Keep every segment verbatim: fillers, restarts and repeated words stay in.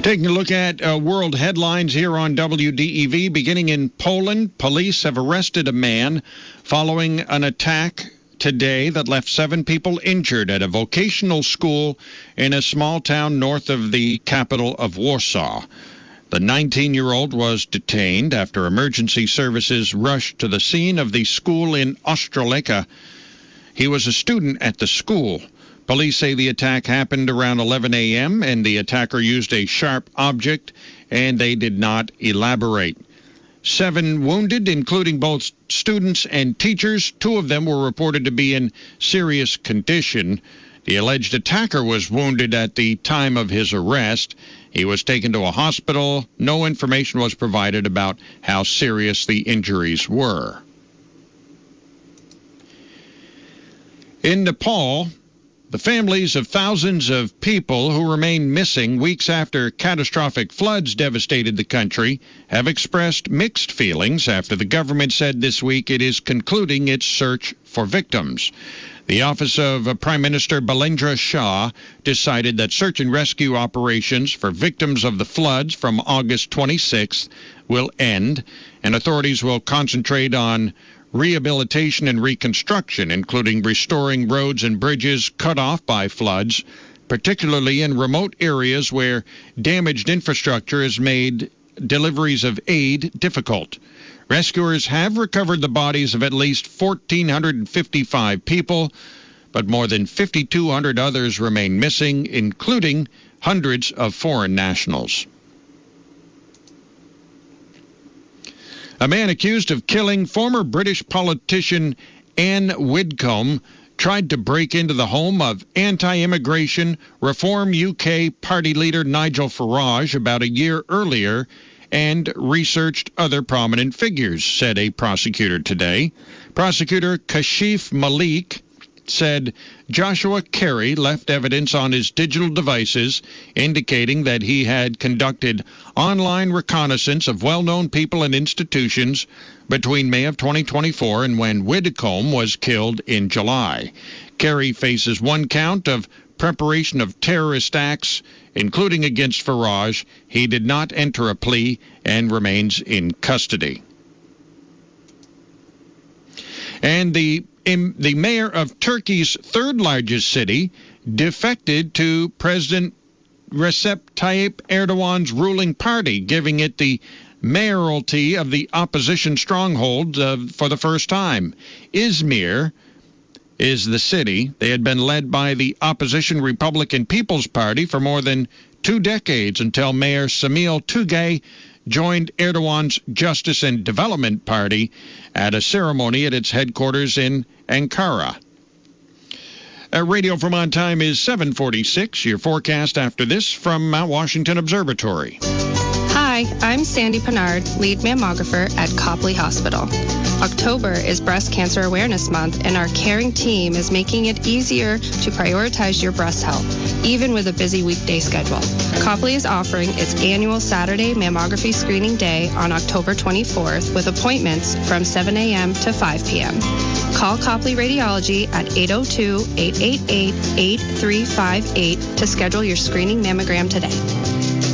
Taking a look at uh, world headlines here on W D E V. Beginning in Poland, police have arrested a man following an attack today that left seven people injured at a vocational school in a small town north of the capital of Warsaw. The nineteen-year-old was detained after emergency services rushed to the scene of the school in Ostroleka. He was a student at the school. Police say the attack happened around eleven a.m. and the attacker used a sharp object, and they did not elaborate. Seven wounded, including both students and teachers. Two of them were reported to be in serious condition. The alleged attacker was wounded at the time of his arrest. He was taken to a hospital. No information was provided about how serious the injuries were. In Nepal, the families of thousands of people who remain missing weeks after catastrophic floods devastated the country have expressed mixed feelings after the government said this week it is concluding its search for victims. The office of Prime Minister Balendra Shah decided that search and rescue operations for victims of the floods from August twenty-sixth will end, and authorities will concentrate on rehabilitation and reconstruction, including restoring roads and bridges cut off by floods, particularly in remote areas where damaged infrastructure has made deliveries of aid difficult. Rescuers have recovered the bodies of at least one thousand four hundred fifty-five people, but more than five thousand two hundred others remain missing, including hundreds of foreign nationals. A man accused of killing former British politician Anne Widdecombe tried to break into the home of anti-immigration Reform U K party leader Nigel Farage about a year earlier and researched other prominent figures, said a prosecutor today. Prosecutor Kashif Malik said Joshua Carey left evidence on his digital devices indicating that he had conducted online reconnaissance of well-known people and institutions between May of twenty twenty-four and when Widdecombe was killed in July. Carey faces one count of preparation of terrorist acts, including against Farage. He did not enter a plea and remains in custody. And the in, the mayor of Turkey's third-largest city defected to President Recep Tayyip Erdogan's ruling party, giving it the mayoralty of the opposition stronghold uh, for the first time. Izmir is the city. They had been led by the opposition Republican People's Party for more than two decades until Mayor Semil Tugay joined Erdogan's Justice and Development Party at a ceremony at its headquarters in Ankara. Uh, Radio Vermont time is seven forty-six. Your forecast after this from Mount Washington Observatory. Hi, I'm Sandy Pennard, lead mammographer at Copley Hospital. October is Breast Cancer Awareness Month, and our caring team is making it easier to prioritize your breast health, even with a busy weekday schedule. Copley is offering its annual Saturday Mammography Screening Day on October twenty-fourth with appointments from seven a.m. to five p.m. Call Copley Radiology at eight oh two, eight eight eight, eight three five eight to schedule your screening mammogram today.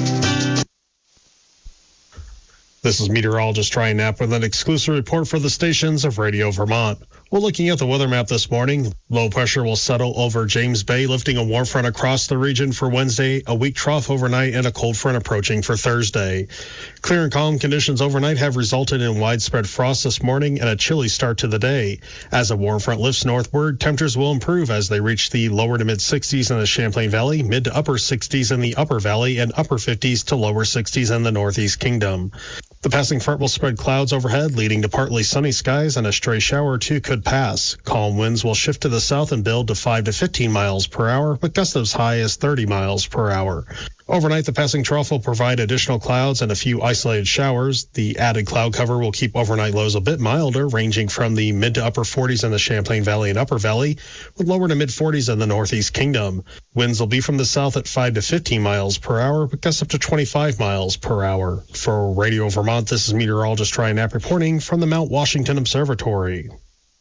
This is meteorologist Ryan Knapp with an exclusive report for the stations of Radio Vermont. We're looking at the weather map this morning. Low pressure will settle over James Bay, lifting a warm front across the region for Wednesday, a weak trough overnight, and a cold front approaching for Thursday. Clear and calm conditions overnight have resulted in widespread frost this morning and a chilly start to the day. As a warm front lifts northward, temperatures will improve as they reach the lower to mid sixties in the Champlain Valley, mid to upper sixties in the upper valley, and upper fifties to lower sixties in the Northeast Kingdom. The passing front will spread clouds overhead, leading to partly sunny skies, and a stray shower or two could pass. Calm winds will shift to the south and build to five to fifteen miles per hour, with gusts as high as thirty miles per hour. Overnight, the passing trough will provide additional clouds and a few isolated showers. The added cloud cover will keep overnight lows a bit milder, ranging from the mid to upper forties in the Champlain Valley and Upper Valley, with lower to mid forties in the Northeast Kingdom. Winds will be from the south at five to fifteen miles per hour, with gusts up to twenty-five miles per hour. For Radio Vermont, this is meteorologist Ryan Knapp reporting from the Mount Washington Observatory.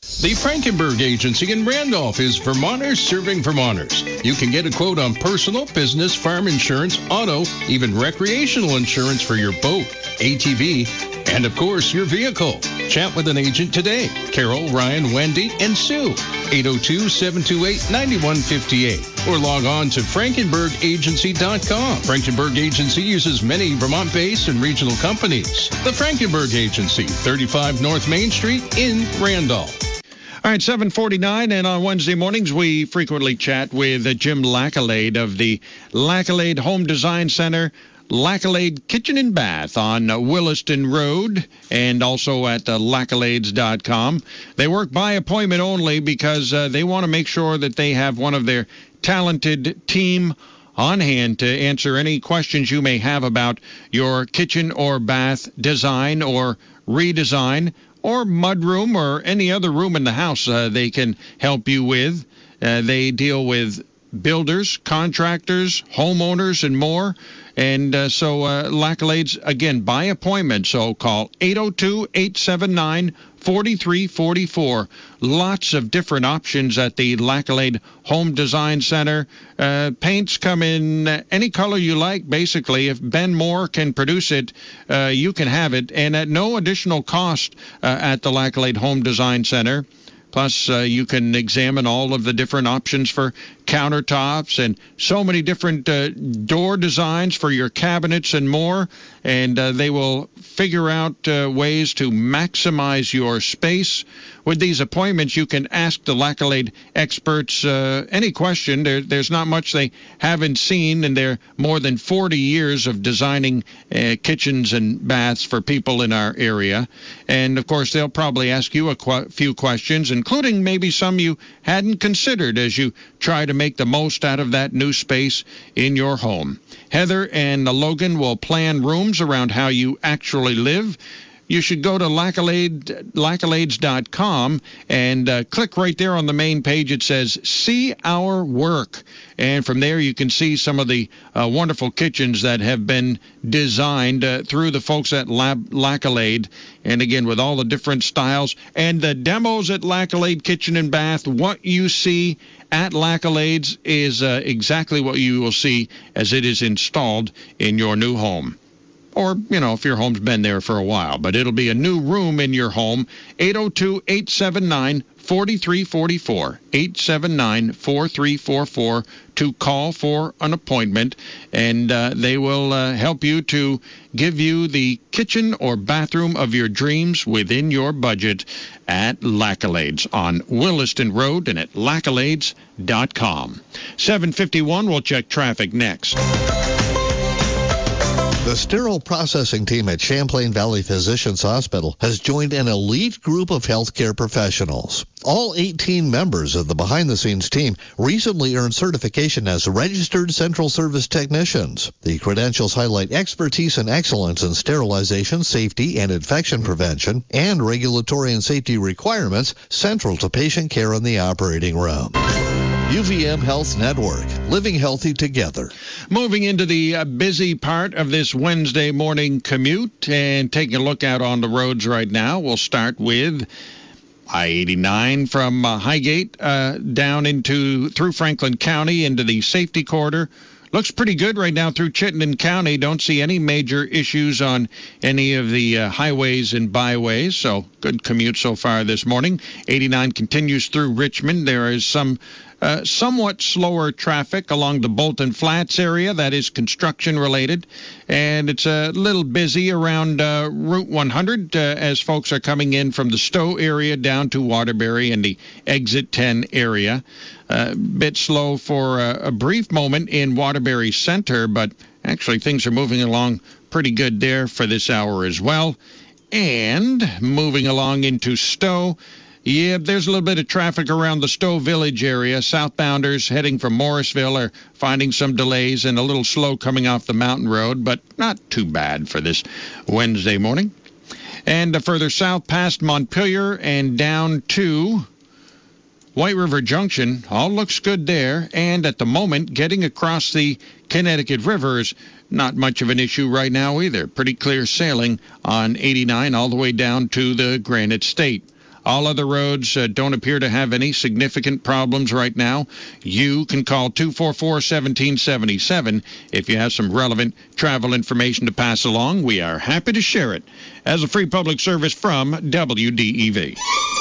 The Frankenberg Agency in Randolph is Vermonters serving Vermonters. You can get a quote on personal, business, farm insurance, auto, even recreational insurance for your boat, A T V, and of course your vehicle. Chat with an agent today. Carol, Ryan, Wendy, and Sue. eight oh two, seven two eight, nine one five eight. Or log on to frankenberg agency dot com. Frankenberg Agency uses many Vermont-based and regional companies. The Frankenberg Agency, thirty-five North Main Street in Randolph. All right, seven forty-nine, and on Wednesday mornings, we frequently chat with uh, Jim Lackalade of the Lackalade Home Design Center, Lackalade Kitchen and Bath on uh, Williston Road, and also at uh, lackalades dot com. They work by appointment only because uh, they want to make sure that they have one of their talented team on hand to answer any questions you may have about your kitchen or bath design or redesign, or mudroom, or any other room in the house uh, they can help you with. Uh, they deal with builders, contractors, homeowners, and more. And uh, so uh, Lackalades, again, by appointment. So call eight oh two, eight seven nine, four three four four. Lots of different options at the Lackalade Home Design Center. Uh, paints come in any color you like, basically. If Ben Moore can produce it, uh, you can have it. And at no additional cost uh, at the Lackalade Home Design Center. Plus, uh, you can examine all of the different options for countertops and so many different uh, door designs for your cabinets and more. And uh, they will figure out uh, ways to maximize your space. With these appointments, you can ask the Lackalade experts uh, any question. There, there's not much they haven't seen in their more than forty years of designing uh, kitchens and baths for people in our area. And, of course, they'll probably ask you a qu- few questions, including maybe some you hadn't considered as you try to make the most out of that new space in your home. Heather and Logan will plan rooms around how you actually live. You should go to Lackalade, lackalades dot com and uh, click right there on the main page. It says, See Our Work. And from there you can see some of the uh, wonderful kitchens that have been designed uh, through the folks at Lab- Lackalade. And again, with all the different styles and the demos at Lackalade Kitchen and Bath, what you see at Lackalades is uh, exactly what you will see as it is installed in your new home. Or, you know, if your home's been there for a while. But it'll be a new room in your home. eight oh two, eight seven nine, four three four four. eight seven nine, four three four four to call for an appointment. And uh, they will uh, help you to give you the kitchen or bathroom of your dreams within your budget at Lackalades on Williston Road and at lackalades dot com. seven fifty-one, we'll check traffic next. The sterile processing team at Champlain Valley Physicians Hospital has joined an elite group of healthcare professionals. All eighteen members of the behind-the-scenes team recently earned certification as registered central service technicians. The credentials highlight expertise and excellence in sterilization, safety, and infection prevention, and regulatory and safety requirements central to patient care in the operating room. U V M Health Network, living healthy together. Moving into the uh, busy part of this Wednesday morning commute and taking a look out on the roads right now, we'll start with I eighty-nine from uh, Highgate uh, down into through Franklin County into the safety corridor. Looks pretty good right now through Chittenden County. Don't see any major issues on any of the uh, highways and byways, so good commute so far this morning. eighty-nine continues through Richmond. There is some uh, somewhat slower traffic along the Bolton Flats area. That is construction-related, and it's a little busy around uh, Route one hundred uh, as folks are coming in from the Stowe area down to Waterbury and the Exit ten area. A uh, bit slow for a, a brief moment in Waterbury Center, but actually things are moving along pretty good there for this hour as well. And moving along into Stowe, yeah, there's a little bit of traffic around the Stowe Village area. Southbounders heading from Morrisville are finding some delays and a little slow coming off the mountain road, but not too bad for this Wednesday morning. And uh, further south past Montpelier and down to White River Junction, all looks good there, and at the moment, getting across the Connecticut River is not much of an issue right now either. Pretty clear sailing on eighty-nine all the way down to the Granite State. All other roads uh, don't appear to have any significant problems right now. You can call two four four, one seven seven seven if you have some relevant travel information to pass along. We are happy to share it as a free public service from W D E V.